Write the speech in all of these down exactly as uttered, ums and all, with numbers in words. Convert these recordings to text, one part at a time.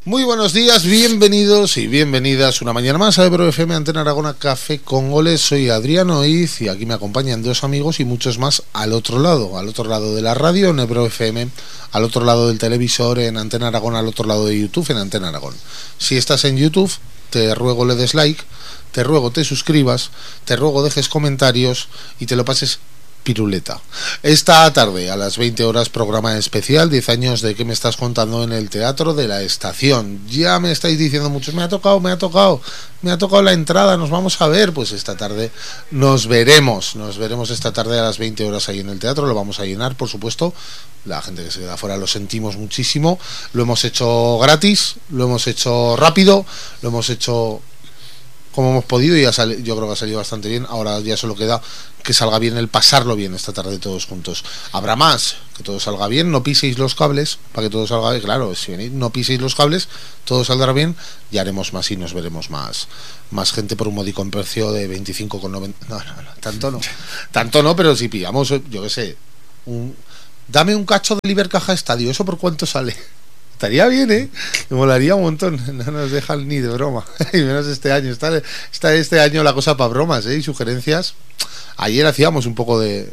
Muy buenos días, bienvenidos y bienvenidas una mañana más a Ebro F M, Antena Aragona, Café con Goles. Soy Adrián Oiz y aquí me acompañan dos amigos y muchos más al otro lado, al otro lado de la radio en Ebro F M, al otro lado del televisor en Antena Aragón, al otro lado de YouTube en Antena Aragón. Si estás en YouTube, te ruego le des like, te ruego te suscribas, te ruego dejes comentarios y te lo pases piruleta. Esta tarde a las veinte horas, programa especial, diez años de ¿Qué me estás contando? En el Teatro de la Estación. Ya me estáis diciendo muchos, me ha tocado, me ha tocado, me ha tocado la entrada, nos vamos a ver. Pues esta tarde nos veremos, nos veremos esta tarde a las veinte horas ahí en el teatro, lo vamos a llenar, por supuesto. La gente que se queda fuera lo sentimos muchísimo, lo hemos hecho gratis, lo hemos hecho rápido, lo hemos hecho como hemos podido y ya sale, yo creo que ha salido bastante bien. Ahora ya solo queda que salga bien el pasarlo bien esta tarde todos juntos. Habrá más, que todo salga bien, no piséis los cables, para que todo salga bien. Claro, si venís, no piséis los cables, todo saldrá bien, y haremos más y nos veremos más más gente por un módico en precio de veinticinco con noventa. No, no, no, tanto no. Tanto no, pero si pillamos, yo qué sé, un, dame un cacho de Libercaja Estadio, ¿eso por cuánto sale? Estaría bien, ¿eh? Me molaría un montón. No nos dejan ni de broma. Y menos este año. Está, está este año la cosa para bromas, ¿eh? Y sugerencias. Ayer hacíamos un poco de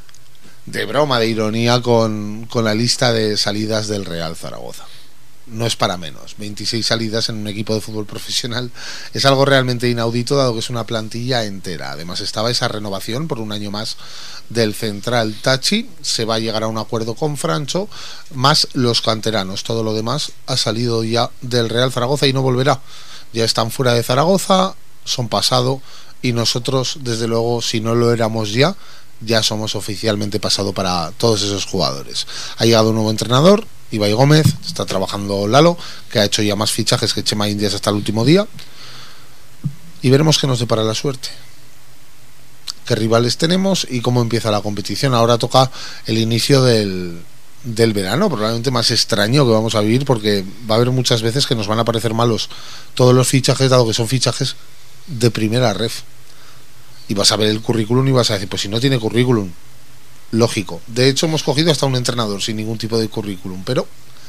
de broma, de ironía con, con la lista de salidas del Real Zaragoza. No es para menos. veintiséis salidas en un equipo de fútbol profesional es algo realmente inaudito, dado que es una plantilla entera. Además estaba esa renovación por un año más del central Tachi. Se va a llegar a un acuerdo con Francho, más los canteranos. Todo lo demás ha salido ya del Real Zaragoza y no volverá. Ya están fuera de Zaragoza, son pasado, y nosotros, desde luego, si no lo éramos ya, ya somos oficialmente pasado para todos esos jugadores. Ha llegado un nuevo entrenador, Ibai Gómez, está trabajando Lalo, que ha hecho ya más fichajes que Chema Indias hasta el último día, y veremos qué nos depara la suerte, qué rivales tenemos y cómo empieza la competición. Ahora toca el inicio del, del verano, probablemente más extraño que vamos a vivir, porque va a haber muchas veces que nos van a parecer malos todos los fichajes, dado que son fichajes de primera ref, y vas a ver el currículum y vas a decir, pues si no tiene currículum, lógico. De hecho hemos cogido hasta un entrenador sin ningún tipo de currículum, pero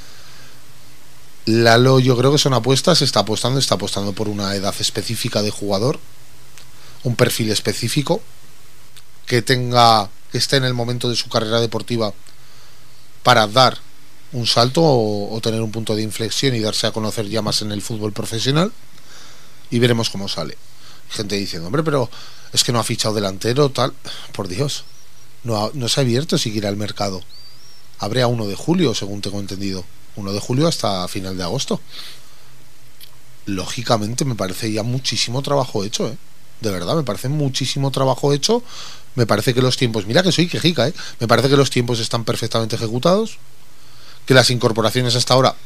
Lalo, yo creo que son apuestas, está apostando, está apostando por una edad específica de jugador, un perfil específico, que tenga, que esté en el momento de su carrera deportiva para dar un salto o, o tener un punto de inflexión y darse a conocer ya más en el fútbol profesional, y veremos cómo sale. Gente diciendo, hombre, pero es que no ha fichado delantero, tal. Por Dios, no, ha, no se ha abierto siquiera el mercado. Abre a uno de julio, según tengo entendido. uno de julio hasta final de agosto. Lógicamente me parece ya muchísimo trabajo hecho, ¿eh? De verdad, me parece muchísimo trabajo hecho. Me parece que los tiempos, mira que soy quejica, ¿eh? Me parece que los tiempos están perfectamente ejecutados, que las incorporaciones hasta ahora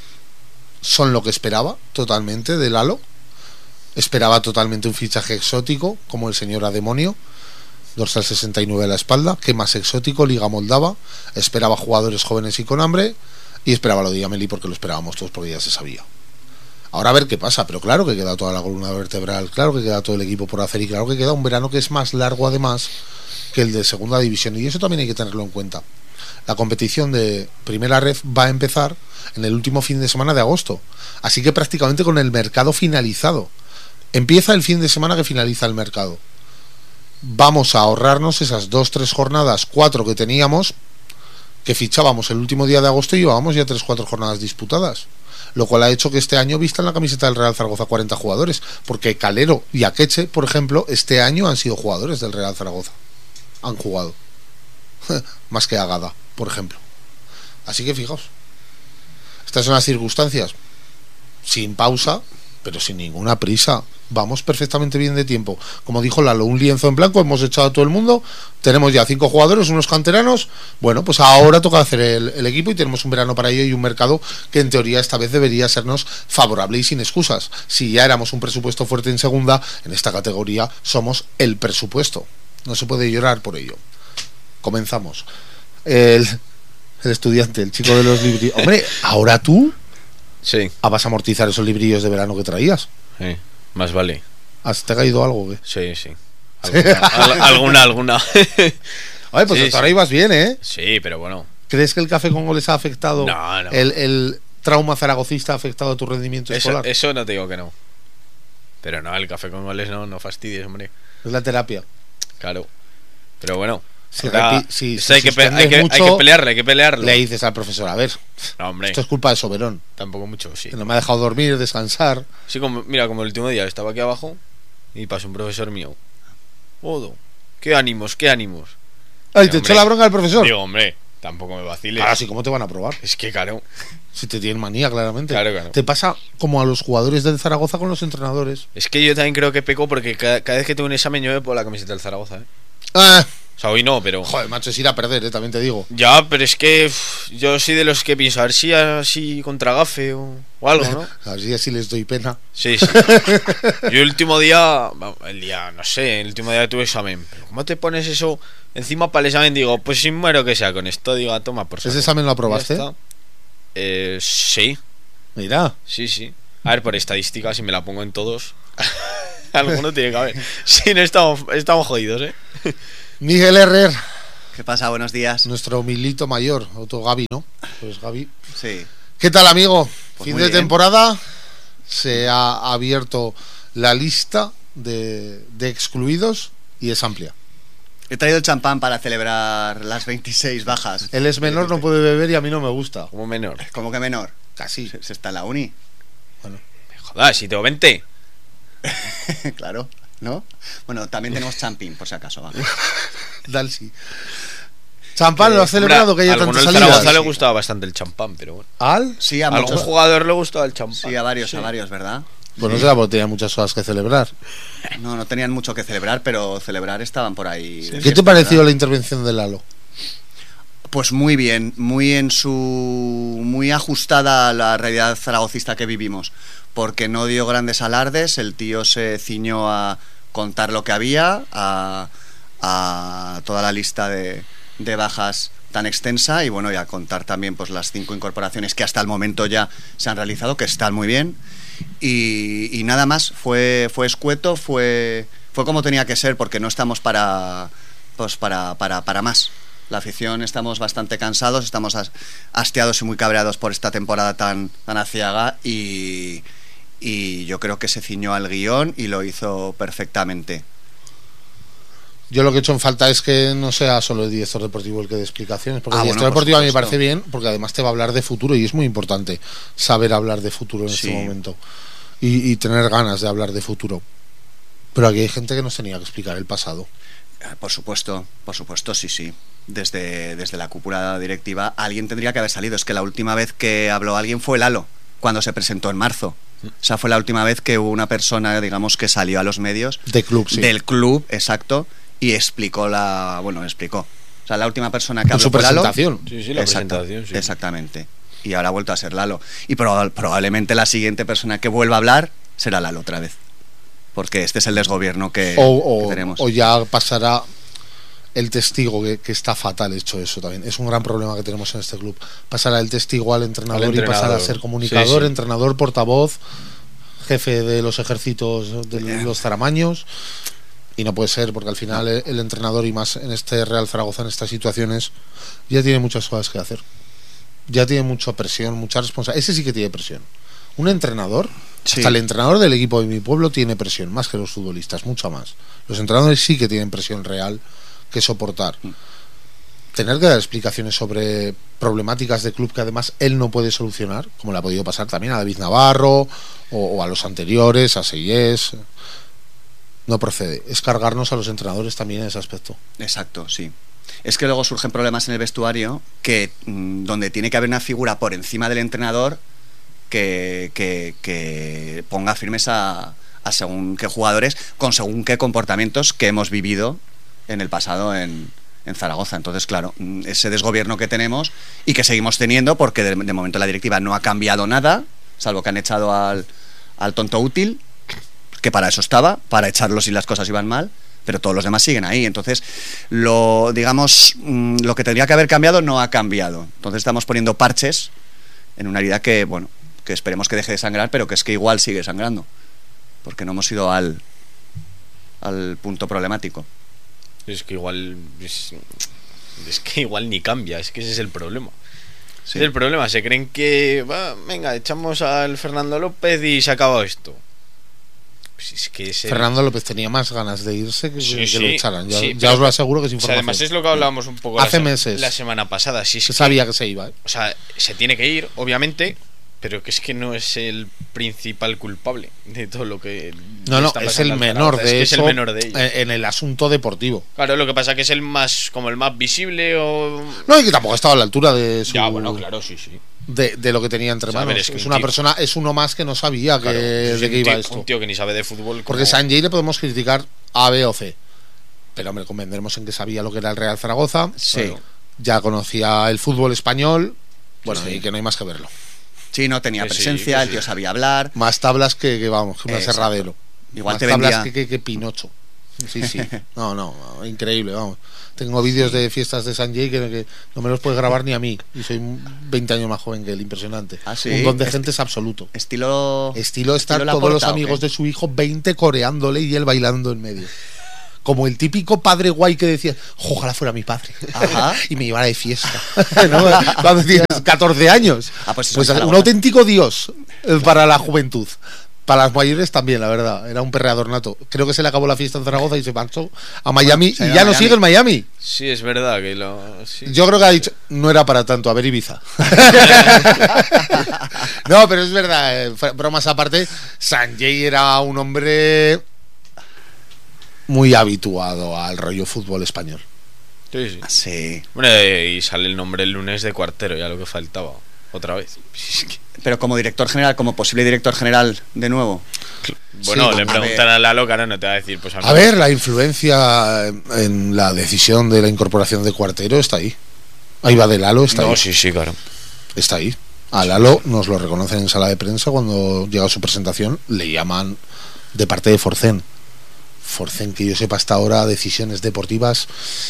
son lo que esperaba totalmente de Lalo. Esperaba totalmente un fichaje exótico como el señor Ademonio, dorsal sesenta y nueve a la espalda. ¿Qué más exótico? Liga Moldava. Esperaba jugadores jóvenes y con hambre, y esperaba lo de Yameli porque lo esperábamos todos, porque ya se sabía. Ahora a ver qué pasa, pero claro que queda toda la columna vertebral, claro que queda todo el equipo por hacer, y claro que queda un verano que es más largo además que el de segunda división, y eso también hay que tenerlo en cuenta. La competición de primera ref va a empezar en el último fin de semana de agosto, así que prácticamente con el mercado finalizado. Empieza el fin de semana que finaliza el mercado. Vamos a ahorrarnos esas dos, tres jornadas, cuatro que teníamos, que fichábamos el último día de agosto, y llevábamos ya tres, cuatro jornadas disputadas, lo cual ha hecho que este año vistan la camiseta del Real Zaragoza cuarenta jugadores, porque Calero y Akeche, por ejemplo, este año han sido jugadores del Real Zaragoza, han jugado más que Agada, por ejemplo. Así que fijaos, estas son las circunstancias, sin pausa pero sin ninguna prisa. Vamos perfectamente bien de tiempo. Como dijo Lalo, un lienzo en blanco, hemos echado a todo el mundo, tenemos ya cinco jugadores, unos canteranos. Bueno, pues ahora toca hacer el, el equipo, y tenemos un verano para ello y un mercado que en teoría esta vez debería sernos favorable y sin excusas. Si ya éramos un presupuesto fuerte en segunda, en esta categoría somos el presupuesto. No se puede llorar por ello. Comenzamos. El, el estudiante, el chico de los librillos. Hombre, ahora tú sí. Ah, vas a amortizar esos librillos de verano que traías. Sí, más vale. ¿Has te caído algo, qué? Sí, sí. Alguna, al, alguna, alguna. Oye, pues sí, hasta ahora sí. ibas bien, ¿eh? Sí, pero bueno. ¿Crees que el Café con Goles ha afectado no, no. El, el trauma zaragocista ha afectado a tu rendimiento Eso, escolar? eso no te digo que no. Pero no, el café con goles no, no fastidies, hombre. Es la terapia. Claro. Pero bueno. Si, ahora, repi- si, eso si hay, que pe- hay, suspendes que, mucho, hay que pelearle, hay que pelearlo. le dices al profesor, a ver, No, hombre. esto es culpa de Soberón, Tampoco mucho, sí. que no me ha dejado dormir, descansar. Sí, como, mira, como el último día estaba aquí abajo y pasó un profesor mío. Odo, qué ánimos, qué ánimos. Ay, Sí, te hombre. echó la bronca el profesor. Digo, hombre, tampoco me vaciles. Ahora sí, ¿cómo te van a probar? Es que, claro. Si te tienen manía, claramente. Claro, claro. Te pasa como a los jugadores del Zaragoza con los entrenadores. Es que yo también creo que peco porque cada, cada vez que tengo un examen yo me pongo la camiseta del Zaragoza, ¿eh? Ah, O sea, hoy no, pero... joder, macho, es ir a perder, eh, también te digo. Ya, pero es que uf, yo soy de los que pienso, a ver si así contra Gafe o, o algo, ¿no? Así así les doy pena. Sí, sí. Yo el último día, vamos, el día, no sé, el último día tuve examen. Pero ¿cómo te pones eso encima para el examen? Digo, pues sin muero que sea con esto, digo, a toma por saco. ¿Ese examen lo Ya aprobaste? está. Eh, sí, Mira, sí, sí. A ver, por estadística, si me la pongo en todos, alguno tiene que haber. Sí, no estamos, estamos jodidos, ¿eh? Miguel Herrer, ¿Qué pasa? Buenos días. nuestro milito mayor, otro Gaby, ¿no? Pues Gaby. Sí. ¿Qué tal, amigo? Pues fin muy de bien. temporada, se ha abierto la lista de, de excluidos y es amplia. He traído el champán para celebrar las veintiséis bajas. Él es menor, no puede beber y a mí no me gusta. Como menor. ¿Cómo que menor? Casi. Se, se está en la uni. Bueno, Joder, si tengo veinte. Claro, ¿no? Bueno, también tenemos champín, por si acaso. Va. Dalsi. Champán, Que, lo has celebrado Hombre, que haya a alguno tantas del Zaragoza salidas. le Sí. gustaba bastante el champán, pero bueno. ¿Al? Sí, a A algún muchos. jugador le gustaba el champán. Sí, a varios, Sí. a varios, ¿verdad? Pues no será porque tenía muchas cosas que celebrar. No, no tenían mucho que celebrar, pero celebrar estaban por ahí. de ¿Qué te fiesta, pareció ¿verdad? la intervención de Lalo? Pues muy bien, muy en su. Muy ajustada a la realidad zaragocista que vivimos. Porque no dio grandes alardes, el tío se ciñó a contar lo que había, a, a toda la lista de, de bajas tan extensa y bueno, y a contar también pues las cinco incorporaciones que hasta el momento ya se han realizado, que están muy bien. Y, y nada más, fue, fue escueto, fue, fue como tenía que ser, porque no estamos para, pues para, para, para más. La afición estamos bastante cansados, estamos as- hastiados y muy cabreados por esta temporada tan, tan aciaga y, y yo creo que se ciñó al guión y lo hizo perfectamente. Yo lo que he hecho en falta es que no sea solo el director deportivo el que dé explicaciones, porque Ah, el bueno, director por deportivo a mí me supuesto. parece bien, porque además te va a hablar de futuro y es muy importante saber hablar de futuro en Sí. este momento y, y tener ganas de hablar de futuro. Pero aquí hay gente que nos tenía que explicar el pasado. Ah, Por supuesto, por supuesto, sí, sí. Desde, desde la cúpula directiva alguien tendría que haber salido. Es que la última vez que habló alguien fue Lalo, cuando se presentó en marzo. Esa fue la última vez que hubo una persona, digamos, que salió a los medios De club, sí. del club, exacto, y explicó la... Bueno, explicó. O sea, la última persona que En habló su fue Lalo. presentación. Sí, sí, la Exacto, presentación, sí. Exactamente. Y ahora ha vuelto a ser Lalo. Y proba- probablemente la siguiente persona que vuelva a hablar será Lalo otra vez. Porque este es el desgobierno que, O, que o- tenemos. o ya pasará el testigo, que, que está fatal hecho eso también. Es un gran problema que tenemos en este club. Pasará el testigo al entrenador, Al y pasará a entrenador. ser comunicador, Sí, sí. entrenador, portavoz, jefe de los ejércitos de los zaramaños. Y no puede ser, porque al final el, el entrenador, y más en este Real Zaragoza, en estas situaciones, ya tiene muchas cosas que hacer. Ya tiene mucha presión, mucha responsabilidad. Ese sí que tiene presión. Un entrenador, Sí. hasta el entrenador del equipo de mi pueblo tiene presión, más que los futbolistas, mucha más. Los entrenadores sí que tienen presión real que soportar. Tener que dar explicaciones sobre problemáticas de club que además él no puede solucionar, como le ha podido pasar también a David Navarro o, o a los anteriores, a Seyés, no procede. Es cargarnos a los entrenadores también en ese aspecto. Exacto, sí. Es que luego surgen problemas en el vestuario que mm, donde tiene que haber una figura por encima del entrenador que, que, que ponga firmes a, a según qué jugadores con según qué comportamientos que hemos vivido en el pasado en, en Zaragoza. Entonces, claro, mm, ese desgobierno que tenemos y que seguimos teniendo, porque de, de momento la directiva no ha cambiado nada, salvo que han echado al, al tonto útil, que para eso estaba, para echarlo si las cosas iban mal, pero todos los demás siguen ahí. Entonces, lo digamos, mm, lo que tendría que haber cambiado no ha cambiado. Entonces estamos poniendo parches en una herida que, bueno, que esperemos que deje de sangrar, pero que es que igual sigue sangrando, porque no hemos ido al, al punto problemático. Es que igual. Es, es que igual ni cambia, es que ese es el problema. Sí. El problema, se creen que va, venga, echamos al Fernando López y se acaba esto. Pues es que es el... Fernando López tenía más ganas de irse que, Sí, que sí, lo echaran. Ya, sí, ya pero- os lo aseguro que es O sea, información. además es lo que hablábamos un poco Hace la, se- meses. la semana pasada. Si es Se que- sabía que se iba. ¿eh? O sea, se tiene que ir, obviamente, pero que es que no es el principal culpable de todo lo que No, no, está es pasando el al menor Zaragoza. de es que eso es el menor de ellos. en, en el asunto deportivo. Claro, lo que pasa que es el más, como el más visible o... No, y que tampoco estaba a la altura de su, Ya, bueno, claro, sí, sí. de, de lo que tenía entre O sea, a manos. ver, es que es un una tío- persona, es uno más que no sabía que, Claro, es de un qué iba tío- esto. Un tío que ni sabe de fútbol. Porque como- Sanjay le podemos criticar A, B o C. Pero hombre, convendremos en que sabía lo que era el Real Zaragoza. Sí. Bueno, ya conocía el fútbol español. Bueno, Sí, sí. y que no hay más que verlo. Sí, no tenía Que sí, presencia, que el tío sí. sabía hablar. Más tablas que, que vamos, que un Exacto. aserradero. Igual Más te tablas vendía- que, que, que Pinocho. Sí, sí. No, no, no, increíble, vamos. Tengo vídeos de fiestas de Sanjay que, que no me los puedes grabar ni a mí. Y soy veinte años más joven que él, impresionante. Ah, sí. Un don de Esti- gente es absoluto. Estilo. Estilo estar estilo todos los Laporta, ¿o amigos qué? de su hijo, veinte coreándole y él bailando en medio. Como el típico padre guay que decía, ojalá fuera mi padre. Ajá. Y me llevara de fiesta. ¿No? Cuando tienes catorce años. Ah, pues eso Pues es un Zaragoza. auténtico dios eh, para la juventud. Para las mayores también, la verdad. Era un perreador nato. Creo que se le acabó la fiesta en Zaragoza y se marchó a Miami. se ha y ido ya a no Miami. sigue en Miami. Sí, es verdad que lo... sí. Yo creo que ha dicho, no era para tanto, a ver Ibiza. No, pero es verdad, eh, fue- bromas aparte, Sanjay era un hombre muy habituado al rollo fútbol español. Sí, sí. Sí. Bueno, eh, y sale el nombre el lunes de Cuartero, ya lo que faltaba. Otra vez. Es que- Pero como director general, como posible director general de nuevo. Bueno, Sí, le a preguntan a Lalo, claro, no te va a decir, pues A ver, la influencia en la decisión de la incorporación de Cuartero está ahí. Ahí va de Lalo, está No, ahí. sí, sí, claro. Está ahí. A Lalo nos lo reconocen en sala de prensa cuando llega su presentación, le llaman de parte de Forcén. Forcén, que yo sepa hasta ahora, decisiones deportivas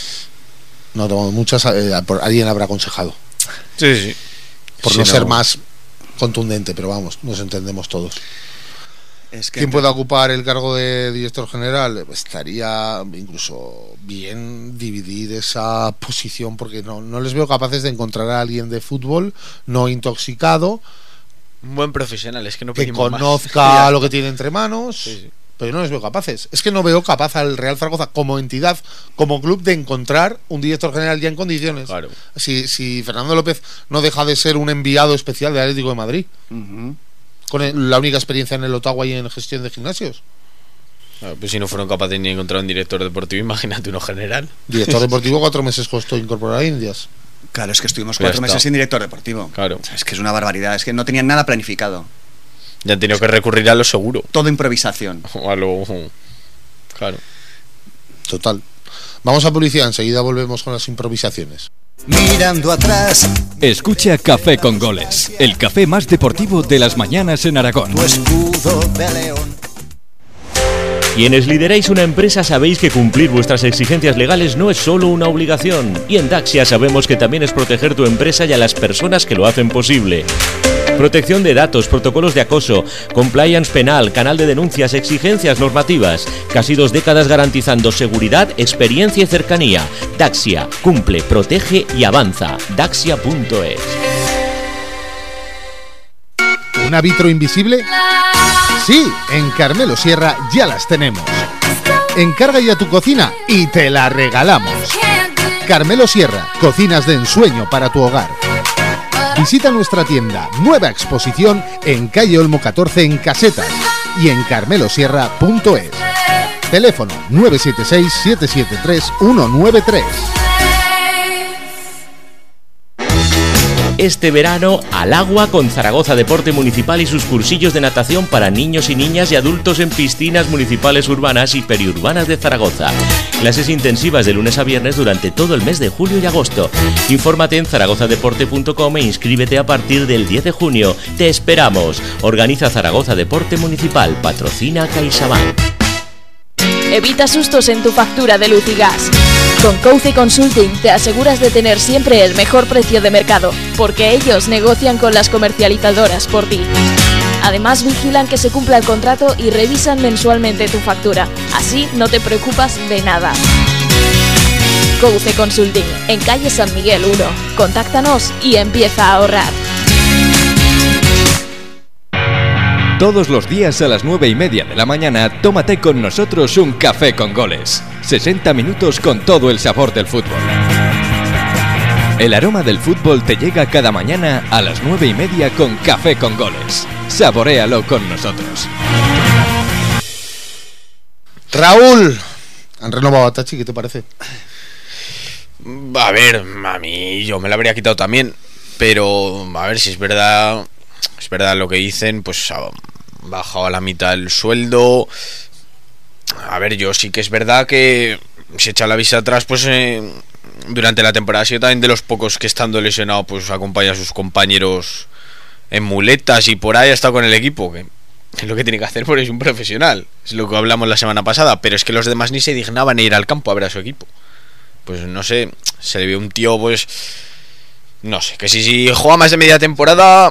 no ha tomado muchas, eh, por- alguien habrá aconsejado. Sí, sí. Por Sí, no, no. ser más contundente, pero vamos, nos entendemos todos. Es que ¿Quién pueda ocupar el cargo de director general? Estaría incluso bien dividir esa posición, porque no, no les veo capaces de encontrar a alguien de fútbol no intoxicado, Un buen profesional, es que no que pedimos más. conozca lo que tiene entre manos, Sí, sí. pero no les veo capaces. Es que no veo capaz al Real Zaragoza como entidad, como club, de encontrar un director general ya en condiciones. Claro. Si, si Fernando López no deja de ser un enviado especial del Atlético de Madrid, Ujú. con el- la única experiencia en el Ottawa y en gestión de gimnasios. Claro, pues si no fueron capaces ni de encontrar un director deportivo, imagínate uno general. Director deportivo, cuatro meses costó incorporar a Indias. Claro, es que estuvimos Pues ya cuatro está. meses sin director deportivo. Claro. O sea, es que es una barbaridad. Es que no tenían nada planificado. Ya han tenido que recurrir a lo seguro. Todo improvisación. O a lo... Claro. Total. Vamos a publicidad, enseguida volvemos con las improvisaciones. Mirando atrás, Escucha Café con Goles, el café más deportivo de las mañanas en Aragón. tu escudo de león. Quienes lideráis una empresa sabéis que cumplir vuestras exigencias legales no es solo una obligación. Y en Daxia sabemos que también es proteger tu empresa y a las personas que lo hacen posible. Protección de datos, protocolos de acoso, compliance penal, canal de denuncias, exigencias normativas. Casi dos décadas garantizando seguridad, experiencia y cercanía. Daxia, cumple, protege y avanza. Daxia punto es. ¿Una vitro invisible? Sí, en Carmelo Sierra ya las tenemos. Encarga ya tu cocina y te la regalamos. Carmelo Sierra, cocinas de ensueño para tu hogar. Visita nuestra tienda, nueva exposición en calle Olmo catorce en Casetas y en carmelo sierra punto es. Teléfono nueve siete seis, siete siete tres, uno nueve tres. Este verano, al agua con Zaragoza Deporte Municipal y sus cursillos de natación para niños y niñas y adultos en piscinas municipales urbanas y periurbanas de Zaragoza. Clases intensivas de lunes a viernes durante todo el mes de julio y agosto. Infórmate en zaragoza deporte punto com e inscríbete a partir del diez de junio. ¡Te esperamos! Organiza Zaragoza Deporte Municipal. Patrocina CaixaBank. Evita sustos en tu factura de luz y gas. Con Couce Consulting te aseguras de tener siempre el mejor precio de mercado, porque ellos negocian con las comercializadoras por ti. Además vigilan que se cumpla el contrato y revisan mensualmente tu factura. Así no te preocupas de nada. Couce Consulting, en calle San Miguel uno. Contáctanos y empieza a ahorrar. Todos los días a las nueve y media de la mañana, tómate con nosotros un café con goles. sesenta minutos con todo el sabor del fútbol. El aroma del fútbol te llega cada mañana a las nueve y media con Café con Goles. Saboréalo con nosotros. Raúl, han renovado a Tachi, ¿qué te parece? A ver, a mí yo me lo habría quitado también, pero a ver si es verdad, es verdad lo que dicen, pues ha bajado a la mitad el sueldo. A ver, yo sí que es verdad que si echa la vista atrás, pues eh, durante la temporada ha sido también de los pocos que estando lesionado pues acompaña a sus compañeros en muletas y por ahí ha estado con el equipo, que es lo que tiene que hacer porque es un profesional, es lo que hablamos la semana pasada, pero es que los demás ni se dignaban a ir al campo a ver a su equipo. Pues no sé, se le ve un tío pues no sé, que si, si juega más de media temporada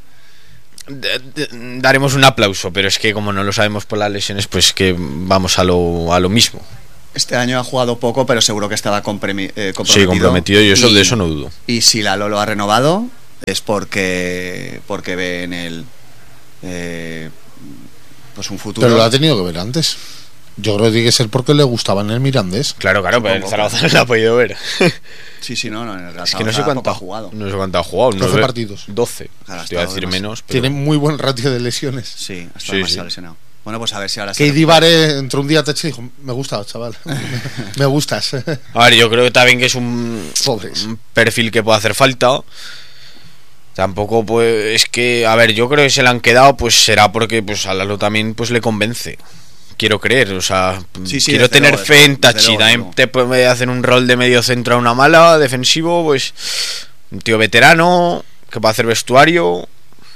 d- d- daremos un aplauso, pero es que como no lo sabemos por las lesiones, pues que vamos a lo, a lo mismo. Este año ha jugado poco, pero seguro que estaba compremi- eh, comprometido. Sí, comprometido, y eso, de eso no dudo. Y si Lalo lo ha renovado es porque porque ve en él eh, pues un futuro. Pero lo ha tenido que ver antes. Yo creo que tiene que ser porque le gustaba en el Mirandés. Claro, claro, pero el Zaragoza no lo ha podido ver. Sí, sí, no, no, en el Es que no sé cuánto ha jugado. No sé cuánto ha jugado. doce nueve, partidos. doce. Claro, Te iba a decir demasiado. menos. Pero... Tiene muy buen ratio de lesiones. Sí, hasta Sí, demasiado sí. lesionado. Bueno, pues a ver si ahora Que se Divare entró un día a Tachi y dijo: me gusta, chaval. Me gustas. A ver, yo creo que también que es un, Pobres. un perfil que puede hacer falta. Tampoco pues es que, a ver, yo creo que se le han quedado, pues será porque pues a Lalo también pues le convence. Quiero creer, o sea, Sí, sí, quiero desde tener luego, fe en desde Tachi. luego, También desde te puede hacer un rol de medio centro a una mala, defensivo, pues un tío veterano que va a hacer vestuario.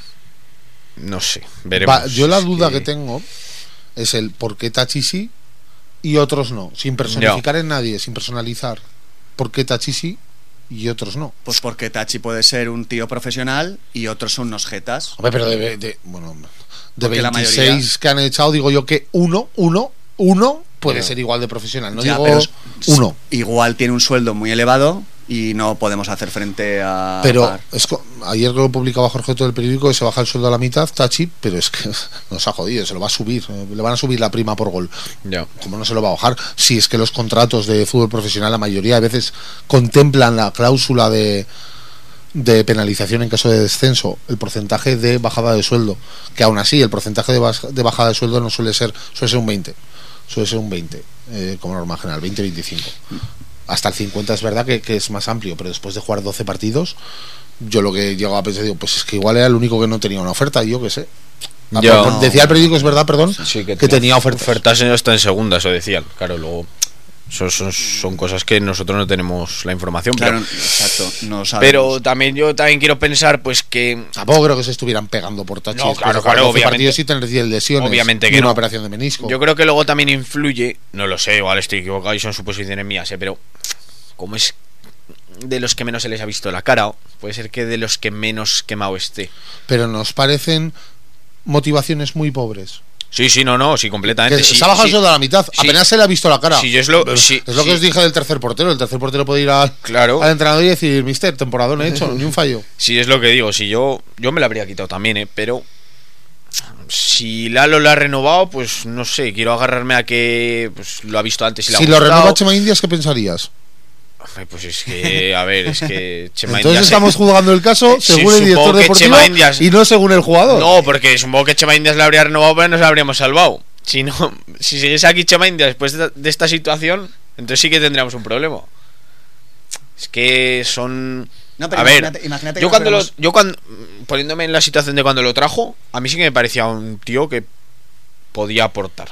No sé, veremos. Va, yo la Es duda que- que... tengo es el por qué Tachi sí y otros no. Sin personificar en nadie, sin personalizar. ¿Por qué Tachi sí y otros no? Pues porque Tachi puede ser un tío profesional y otros son unos jetas. Hombre, pero de, de, bueno, de Porque la veintiséis mayoría- que han echado, digo yo que uno, uno, uno puede No. ser igual de profesional. No Ya, digo pero es- uno. Igual tiene un sueldo muy elevado y no podemos hacer frente a Pero pagar. es co- ayer lo publicaba Jorge todo el periódico que se baja el sueldo a la mitad, Tachi, pero es que nos ha jodido, se lo va a subir, eh, le van a subir la prima por gol. Ya. ¿Cómo no se lo va a bajar? Si es que los contratos de fútbol profesional la mayoría de veces contemplan la cláusula de, de penalización en caso de descenso, el porcentaje de bajada de sueldo, que aún así el porcentaje de, bas- de bajada de sueldo no suele ser, suele ser un veinte, suele ser un veinte eh, como norma general, veinte veinticinco. Hasta el cincuenta es verdad que, que es más amplio, pero después de jugar doce partidos, yo lo que llego a pensar, digo, pues es que igual era el único que no tenía una oferta, y yo qué sé. Ah, Ya. por- Decía el periódico, es verdad, perdón, Sí, que, tenía ofertas. Ofertas hasta en segunda, eso decían. Claro, luego son, son, son cosas que nosotros no tenemos la información. Claro, pero, exacto, no sabemos. pero también yo también quiero pensar pues que Tampoco creo que se estuvieran pegando por Tachi. No, después claro, de jugar claro, doce obviamente. partidos y tener diez lesiones. Obviamente y que una no. operación de menisco. Yo creo que luego también influye, no lo sé, igual estoy equivocado y son suposiciones mías, ¿eh? Pero como es de los que menos se les ha visto la cara, puede ser que de los que menos quemado esté. Pero nos parecen motivaciones muy pobres. Sí, sí, no, no, sí, completamente. Que sí, se ha bajado sí. el sueldo a la mitad. Sí. Apenas se le ha visto la cara. Sí, yo es lo- Pero sí, es lo que sí. os dije del tercer portero. El tercer portero puede ir al, Claro. al entrenador y decir: mister, temporadón he hecho, ni un fallo. Sí, es lo que digo, si yo yo me lo habría quitado también, ¿eh? Pero si Lalo lo ha renovado, pues no sé, quiero agarrarme a que pues, lo ha visto antes y le ha Si lo gustado. renueva Chema Indias, ¿qué pensarías? Ay, pues es que, a ver, es que Chema Entonces Indias- estamos jugando el caso Sí, según el director supongo que deportivo Chema Indias- y no según el jugador. No, porque supongo que Chema Indias la habría renovado, pero nos la habríamos salvado. Si no, si siguiese aquí Chema Indias después de, de esta situación, entonces sí que tendríamos un problema. Es que son... No, pero a ver, imagínate- imagínate que yo nos cuando, lo, ponemos- yo cuando, poniéndome en la situación de cuando lo trajo, a mí sí que me parecía un tío que podía aportar.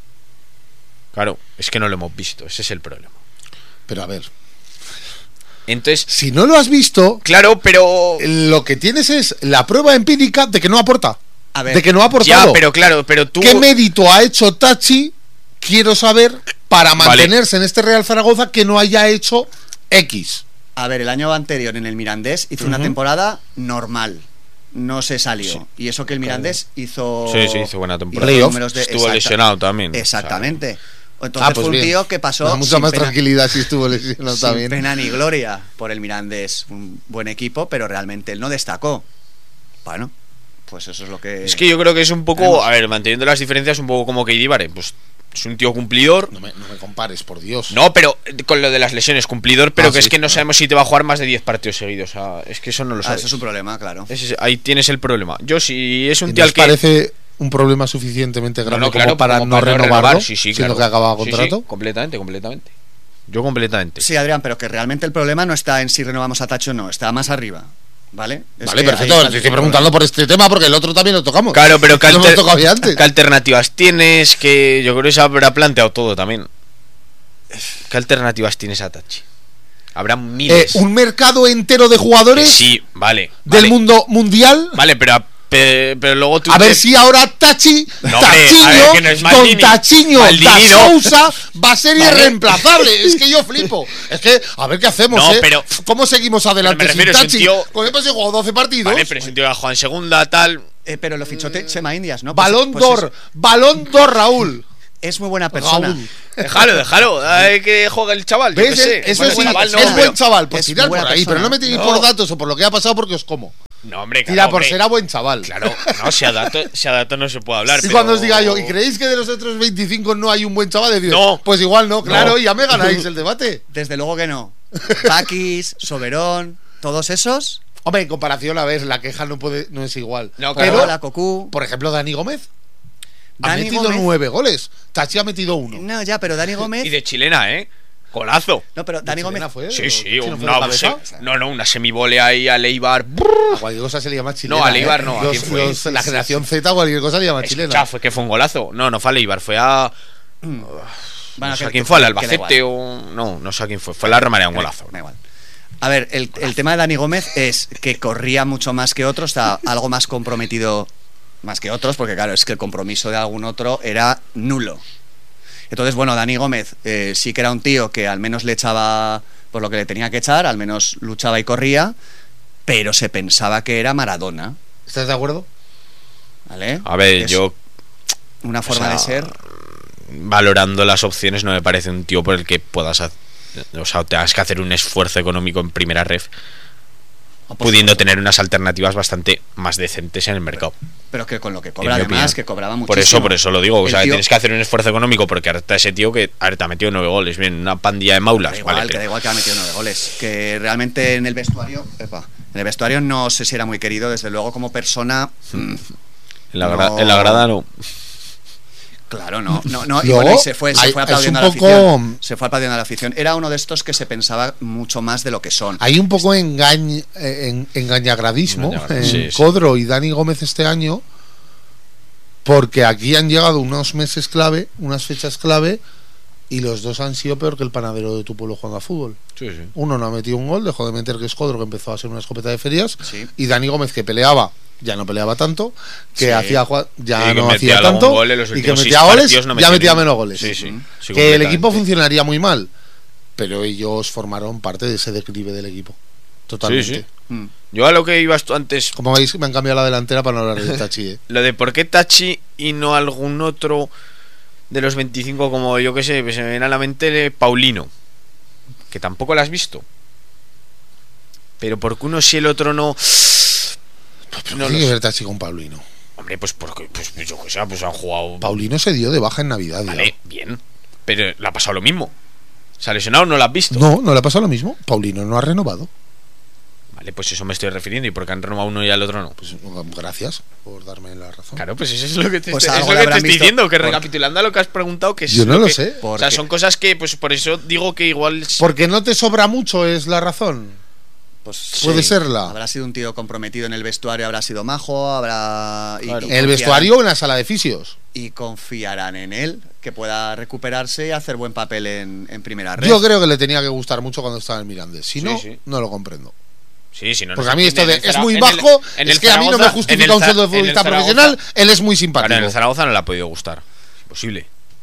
Claro, es que no lo hemos visto, ese es el problema. Pero a ver, Entonces, si no lo has visto, claro, pero... lo que tienes es la prueba empírica de que no aporta. A ver, de que no ha aportado. Ya, pero claro, pero tú... ¿Qué mérito ha hecho Tachi? Quiero saber, para mantenerse en este Real Zaragoza, que no haya hecho X. A ver, el año anterior en el Mirandés hizo una Ujú. temporada normal. No se salió. Sí. Y eso que el Mirandés hizo. Sí, sí, hizo buena temporada. hizo Playoff. números de- Estuvo exacta- lesionado también. Exactamente. Entonces Ah, pues fue un bien. tío que pasó Me da mucha sin más pena- tranquilidad si estuvo lesionado sin también. pena ni gloria por el Mirandés, un buen equipo, pero realmente él no destacó. Bueno, pues eso es lo que... Es que yo creo que es un poco, Tenemos. a ver, manteniendo las diferencias, un poco como Keidi Vare, pues es un tío cumplidor. No me, no me compares, por Dios. No, pero con lo de las lesiones, cumplidor, pero Ah, que sí, es que no claro. sabemos si te va a jugar más de diez partidos seguidos. O sea, es que eso no lo Ah, sabes. eso es un problema, claro. Ese- ahí tienes el problema. Yo, si es un ¿Y tío nos al que. parece un problema suficientemente No, grande no, claro, como para como no renovarlo, renovar, sí, sí, siendo claro. que acababa Sí, sí, contrato? completamente, completamente. Yo completamente. Sí, Adrián, pero que realmente el problema no está en si renovamos a Tachi o no, está más arriba, ¿vale? Es Vale, que ahí perfecto. está Te el estoy preguntando por este tema porque el otro también lo tocamos. Claro, pero ¿qué, Lo hemos alter- tocado ya antes. ¿qué alternativas tienes? Que yo creo que se habrá planteado todo también. ¿Qué alternativas tienes a Tachi? Habrá Eh, miles. un mercado entero de Que jugadores sí, vale. del vale. mundo mundial. Vale, pero, a- pe- pero luego tú. A te- ver si ahora Tachi, No, hombre, Tachiño, a ver, que no es con Maldini. Tachiño da Maldini no. Sousa va a ser Vale. irreemplazable. Es que yo flipo. Es que, a ver qué hacemos, No, ¿eh? pero- ¿Cómo seguimos adelante pero me sin refiero, es un Tachi? tío- Con el pase jugado doce partidos. Vale, pero es un tío que ha jugado en segunda, tal. Eh, pero lo fichó Te- Chema Indias, ¿no? Pues- Balón pues d'Or, Balón d'Or, Raúl. Es, es muy buena persona. Raúl. Déjalo, déjalo. Hay que juega el chaval. Yo ¿Ves? qué sé. Eso Bueno, sí, chaval, no, es pero- buen chaval. Pues es tirar por buena ahí, pero persona. no me tiréis No. por datos o por lo que ha pasado porque os como. No, hombre, claro, Tira por hombre. será buen chaval. Claro, no, si a dato, si a dato no se puede hablar. Y pero- cuando os diga yo, ¿y creéis que de los otros veinticinco no hay un buen chaval? Decir, No. Pues igual no, claro, No. y ya me ganáis el debate. Desde luego que no. Paquis, Soberón, todos esos. Hombre, en comparación, a ver, la queja no puede no es igual. No, pero, claro. la Cocu. por ejemplo, Dani Gómez ha Dani metido Gómez- nueve goles. Tachi ha metido uno. No, ya, pero Dani Gómez. Y de chilena, ¿eh? Golazo. No, pero Dani Gómez. ¿Chilena fue? Sí, sí, ¿Chino fue de una, cabeza? se- no, no, una semivole ahí a Leibar. A cualquier cosa se le llama chilena. No, a Leibar ¿eh? no, ¿a Los- quién fue? los- la generación Z, cualquier cosa le llama Escucha, chilena. fue que fue un golazo. No, no fue a Leibar, fue a. Bueno, no sé que- a quién fue, al que da Albacete igual. o. No, no sé a quién fue. Fue la Romaría, un Da- golazo. da igual. A ver, el, el tema de Dani Gómez es que corría mucho más que otros, está algo más comprometido más que otros, porque claro, es que el compromiso de algún otro era nulo. Entonces, bueno, Dani Gómez eh, sí que era un tío que al menos le echaba por lo que le tenía que echar, al menos luchaba y corría, pero se pensaba que era Maradona, ¿Estás de acuerdo? ¿vale? A ver, Es yo una forma o sea, de ser. valorando las opciones no me parece un tío por el que puedas hacer, o sea, tengas que hacer un esfuerzo económico en primera ref, o por pudiendo supuesto, tener unas alternativas bastante más decentes en el mercado. pero que con lo que en cobra mi además, opinión. que cobraba muchísimo. Por eso, por eso lo digo, o El sea, tío- tienes que hacer un esfuerzo económico porque ahorita ese tío que ahorita ha metido nueve goles, bien, una pandilla de maulas, Da igual, vale, que da pero- igual que ha metido nueve goles. Que realmente en el vestuario, epa, en el vestuario no sé si era muy querido, desde luego como persona. mm, en, la gra- no. en la grada no. claro, no, no, no. Y Luego, bueno, y se fue, se hay- fue es aplaudiendo un a la poco- afición. Se fue aplaudiendo a la afición. Era uno de estos que se pensaba mucho más de lo que son. Hay un poco engañ, eh, en, engañagradismo Engañagra- en sí, sí. Codro y Dani Gómez este año, porque aquí han llegado unos meses clave, unas fechas clave, y los dos han sido peor que el panadero de tu pueblo jugando a fútbol. Sí, sí. Uno no ha metido un gol, dejó de meter, que es Codro, que empezó a ser una escopeta de ferias, Sí. y Dani Gómez, que peleaba, ya no peleaba tanto, que Sí. hacía jua- ya Y que no metía hacía algún tanto, gol en los y que últimos metía seis goles, partidos no ya metía metía ni uno. menos goles. Sí, sí. Ujú. Sí, Que el equipo completamente. funcionaría muy mal, pero ellos formaron parte de ese declive del equipo. Totalmente. Sí, sí. Mm. Yo a lo que ibas tú antes, Como veis, me han cambiado la delantera para no hablar de Tachi. ¿eh? lo de por qué Tachi y no algún otro de los veinticinco, como yo que sé, pues se me viene a la mente eh, Paulino, que tampoco lo has visto. Pero ¿por qué uno sí y el otro no? No No tiene lo que sé. ver Tachi con Paulino. Hombre, pues porque pues, yo que sé, pues han jugado. Paulino se dio de baja en Navidad. ya. Vale, bien. Pero le ha pasado lo mismo. ¿Se ha lesionado o no lo has visto? No, no le ha pasado lo mismo. Paulino no ha renovado. Vale, pues eso me estoy refiriendo. ¿Y por qué han renovado uno y al otro no? Pues gracias por darme la razón. Claro, pues eso es lo que te, Pues estoy- es algo lo le que te habrán estoy visto, diciendo. Que porque- recapitulando a lo que has preguntado, que es Yo no lo que- sé. O sea, Porque- son cosas que, pues por eso digo que igual. Porque no te sobra mucho, es la razón. Pues Puede serla. Habrá sido un tío comprometido en el vestuario, habrá sido majo, habrá. y- Claro. y En el confiarán- vestuario o en la sala de fisios. Y confiarán en él, que pueda recuperarse y hacer buen papel en, en primera red. Yo creo que le tenía que gustar mucho cuando estaba en Mirandés. Si Sí, no, sí. no lo comprendo. Sí, sí, no, no Porque se a mí esto de entiende. En el es Zara- muy en el- bajo, en es el que a mí no me Zaragoza- en justifica el un Za- sueldo de en el futbolista Zaragoza- profesional. Él es muy Claro, simpático. en el Zaragoza no le ha podido gustar. Es imposible.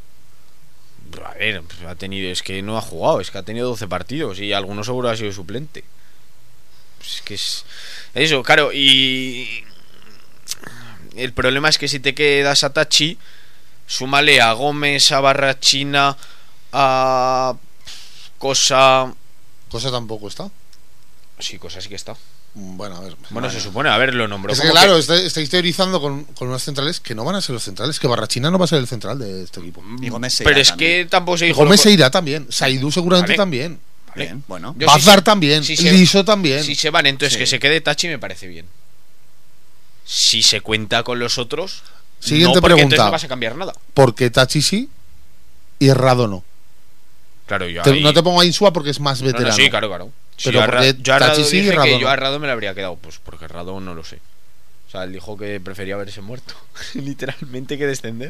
A ver, pues ha tenido, es que no ha jugado, es que ha tenido doce partidos y algunos seguro ha sido suplente. Pues es que es eso, claro, y el problema es que si te quedas a Tachi, súmale a Gómez, a Barrachina, a Cosa. Cosa tampoco está. Sí, Cosa sí que está. Bueno, a ver. Bueno, bueno. se supone, a ver, lo nombró. Es que como claro, que... está- estáis teorizando con, con unos centrales que no van a ser los centrales, que Barrachina no va a ser el central de este equipo. Y Gómez se Pero irá es también. que tampoco se Y dijo. Gómez lo- se irá también, Saidú seguramente Vale. también, Vale. Bien, bueno. Yo Bazar si se- también, si se- Liso también. Si se van, entonces Sí. que se quede Tachi me parece bien. Si se cuenta con los otros, Siguiente no, porque entonces pregunta. no vas a cambiar nada. Porque Tachi sí y Rado no. Claro, yo Te- ahí- no te pongo a Insua porque es más No, no, veterano. sí, claro, claro. Si Pero yo a Ra- porque yo a Rado Tachi sí y dije Rado que no. yo a Rado me lo habría quedado, pues porque Rado no lo sé. O sea, él dijo que prefería haberse muerto, literalmente, que descender.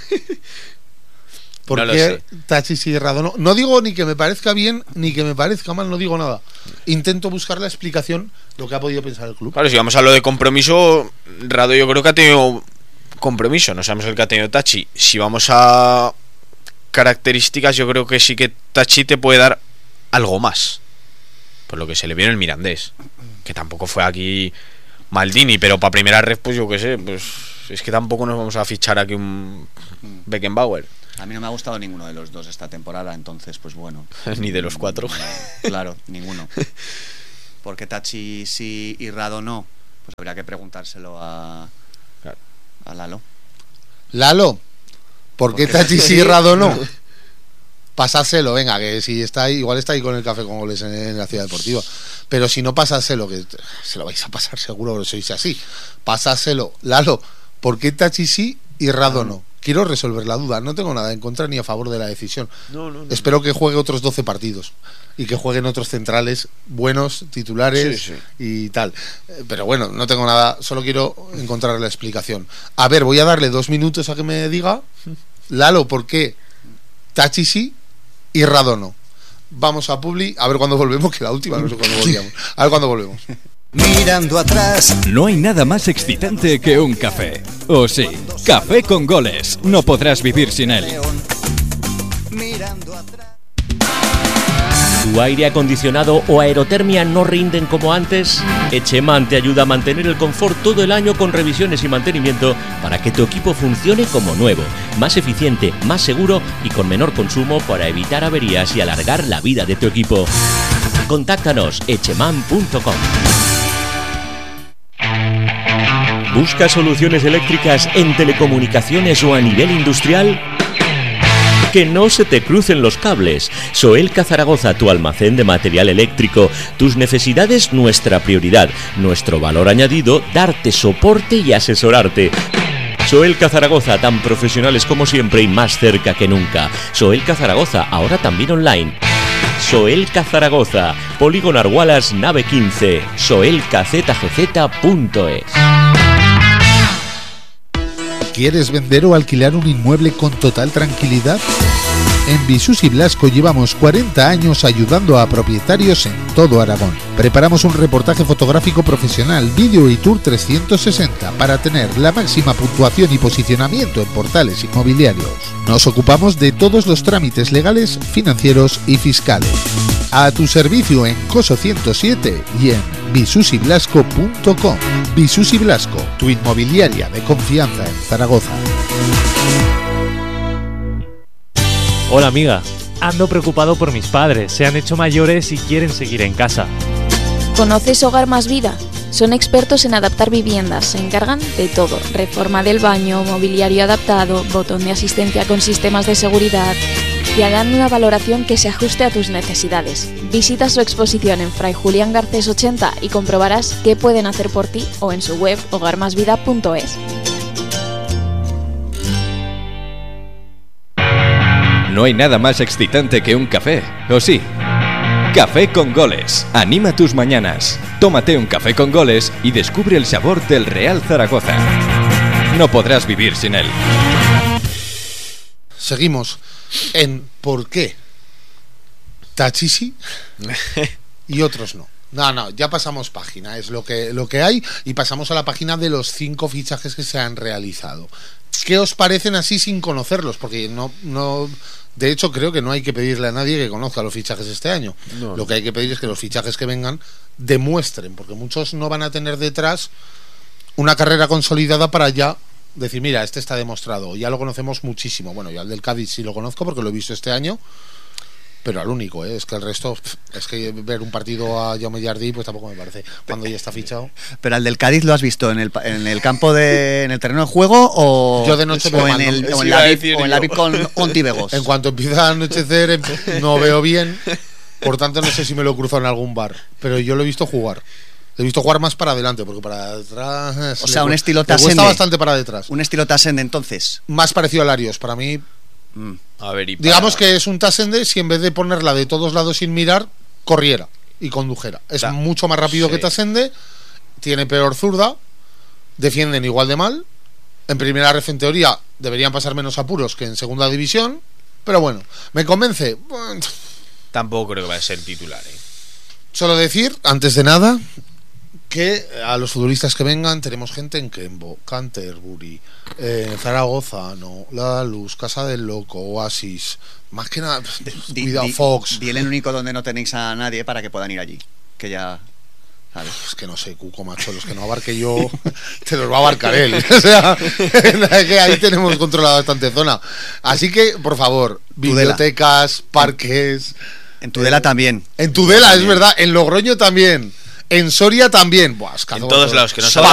¿Por No lo qué sé. Tachi sí y Rado no? No digo ni que me parezca bien ni que me parezca mal, no digo nada. Intento buscar la explicación, lo que ha podido pensar el club. Claro, si vamos a lo de compromiso, Rado yo creo que ha tenido compromiso, no sabemos el que ha tenido Tachi. Si vamos a características, yo creo que sí que Tachi te puede dar algo más. Por lo que se le vio en el Mirandés, que tampoco fue aquí Maldini, pero para primera red, pues yo qué sé, pues es que tampoco nos vamos a fichar aquí un Beckenbauer. A mí no me ha gustado ninguno de los dos esta temporada, entonces, pues bueno. Ni de los cuatro. Claro, ninguno. Porque Tachi sí y Rado no, pues habría que preguntárselo a, Claro. a Lalo. Lalo, ¿por qué Porque Tachi sí sí. y Rado no? Pasárselo, venga, que si está ahí, igual está ahí con el café con goles en, en la ciudad deportiva. Pero si no, pasárselo, que se lo vais a pasar seguro, que sois así. Pasárselo. Lalo, ¿por qué Tachi sí y Rado no? Quiero resolver la duda. No tengo nada en contra ni a favor de la decisión. No, no, no. Espero que juegue otros doce partidos y que jueguen otros centrales buenos, titulares Sí, sí. y tal. Eh, Pero bueno, no tengo nada, solo quiero encontrar la explicación. A ver, voy a darle dos minutos a que me diga, Lalo, ¿por qué Tachi sí y Rado no? Vamos a Publi, a ver cuándo volvemos, que la última no sé cuándo volvíamos. A ver cuándo volvemos. Mirando atrás, No hay nada más excitante que un café. O sí, café con goles. No podrás vivir sin él. León. Mirando atrás. ¿Tu aire acondicionado o aerotermia no rinden como antes? Echeman te ayuda a mantener el confort todo el año con revisiones y mantenimiento para que tu equipo funcione como nuevo, más eficiente, más seguro y con menor consumo para evitar averías y alargar la vida de tu equipo. Contáctanos echeman punto com. ¿Buscas soluciones eléctricas en telecomunicaciones o a nivel industrial? Que no se te crucen los cables. Soelca Zaragoza, tu almacén de material eléctrico. Tus necesidades, nuestra prioridad. Nuestro valor añadido, darte soporte y asesorarte. Soelca Zaragoza, tan profesionales como siempre y más cerca que nunca. Soelca Zaragoza, ahora también online. Soelca Zaragoza, Polígono Argualas, nave quince, soelca z g z punto es. ¿Quieres vender o alquilar un inmueble con total tranquilidad? En Visus y Blasco llevamos cuarenta años ayudando a propietarios en todo Aragón. Preparamos un reportaje fotográfico profesional, vídeo y tour trescientos sesenta para tener la máxima puntuación y posicionamiento en portales inmobiliarios. Nos ocupamos de todos los trámites legales, financieros y fiscales. A tu servicio en Coso ciento siete y en visus y blasco punto com. Visus y Blasco, tu inmobiliaria de confianza en Zaragoza. Hola amiga, ando preocupado por mis padres, se han hecho mayores y quieren seguir en casa. ¿Conoces Hogar Más Vida? Son expertos en adaptar viviendas, se encargan de todo, reforma del baño, mobiliario adaptado, botón de asistencia con sistemas de seguridad. Y harán una valoración que se ajuste a tus necesidades. Visita su exposición en Fray Julián Garcés ochenta y comprobarás qué pueden hacer por ti o en su web hogar más vida punto es. No hay nada más excitante que un café, ¿o sí? Café con goles. Anima tus mañanas. Tómate un café con goles y descubre el sabor del Real Zaragoza. No podrás vivir sin él. Seguimos en por qué Tachi sí y otros no. No, no, ya pasamos página, es lo que, lo que hay, y pasamos a la página de los cinco fichajes que se han realizado. ¿Qué os parecen así sin conocerlos? Porque no, no, de hecho creo que no hay que pedirle a nadie que conozca los fichajes este año. No. Lo que hay que pedir es que los fichajes que vengan demuestren, porque muchos no van a tener detrás una carrera consolidada para ya decir, mira, este está demostrado, ya lo conocemos muchísimo. Bueno, yo al del Cádiz sí lo conozco porque lo he visto este año, pero al único, ¿eh? Es que el resto, es que ver un partido a Jaume Jardí, pues tampoco me parece, cuando ya está fichado. Pero al del Cádiz lo has visto en el, en el campo de, en el terreno de juego o, yo de noche o, en, mal, el, no, o en la V I P, o en la V I P con Ontivegos. En cuanto empieza a anochecer no veo bien, por tanto no sé si me lo cruzo en algún bar, pero yo lo he visto jugar. Lo he visto jugar más para adelante, porque para atrás... O sea, le, un estilo le Tasende. cuesta bastante para detrás. Un estilo Tasende, entonces. Más parecido a Larios, para mí... Mm. A ver, y para... Digamos que es un Tasende si en vez de ponerla de todos lados sin mirar, corriera y condujera. Es Da. mucho más rápido Sí. que Tasende, tiene peor zurda, defienden igual de mal. En primera ref, en teoría, deberían pasar menos apuros que en segunda división, pero bueno, ¿me convence? Tampoco creo que va a ser titular, ¿eh? Solo decir, antes de nada, que a los futbolistas que vengan tenemos gente en Kembo, Canterbury, eh, Zaragoza, no, La Luz, Casa del Loco, Oasis, más que nada, Di, cuidado, di, Fox. di el único donde no tenéis a nadie para que puedan ir allí. Que ya... ¿sabes? Es que no sé, Cuco, macho, los que no abarque yo, te los va a abarcar él. O sea, que ahí tenemos controlada bastante zona. Así que, por favor, bibliotecas, parques... En Tudela eh, también. En Tudela, también. es verdad, en Logroño también. En Soria también. Buah, es que En hago todos todo. lados, que no Soria,